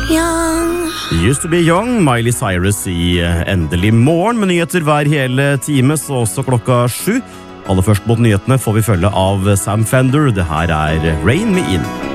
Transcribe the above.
young. Used to be young, Miley Cyrus i Endelig morgen med nyheter hver hele time, så også klokka 7. Aller først mot nyhetene får vi følge av Sam Fender. Det her er Rain Me In.